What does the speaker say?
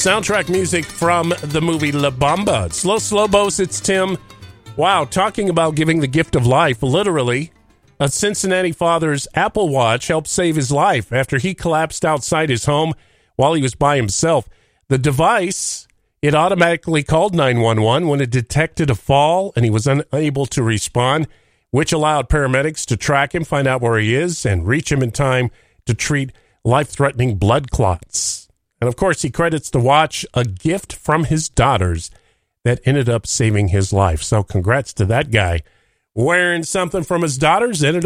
Soundtrack music from the movie La Bamba. It's Los Lobos, it's Tim. Wow, talking about giving the gift of life, literally. A Cincinnati father's Apple Watch helped save his life after he collapsed outside his home while he was by himself. The device, it automatically called 911 when it detected a fall and he was unable to respond, which allowed paramedics to track him, find out where he is, and reach him in time to treat life-threatening blood clots. And, of course, he credits the watch a gift from his daughters that ended up saving his life. So congrats to that guy. Wearing something from his daughters ended